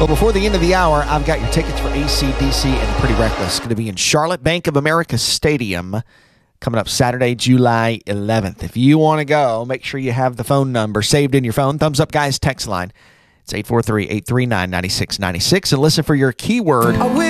Well, before the end of the hour, I've got your tickets for AC/DC and Pretty Reckless. It's going to be in Charlotte Bank of America Stadium coming up Saturday, July 11th. If you want to go, make sure you have the phone number saved in your phone. Thumbs up, guys, text line. It's 843-839-9696. And listen for your keyword